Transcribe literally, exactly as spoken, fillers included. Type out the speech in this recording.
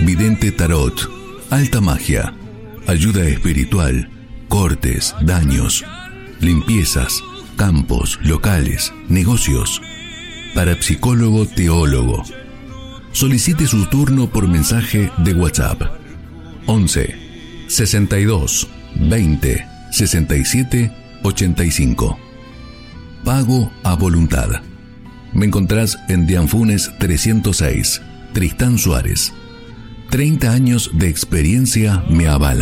vidente tarot, alta magia, ayuda espiritual, cortes, daños, limpiezas, campos, locales, negocios. Parapsicólogo teólogo. Solicite su turno por mensaje de WhatsApp. once sesenta y dos veinte sesenta y siete ochenta y cinco. Pago a voluntad. Me encontrás en Dianfunes trescientos seis, Tristán Suárez. treinta años de experiencia me avalan.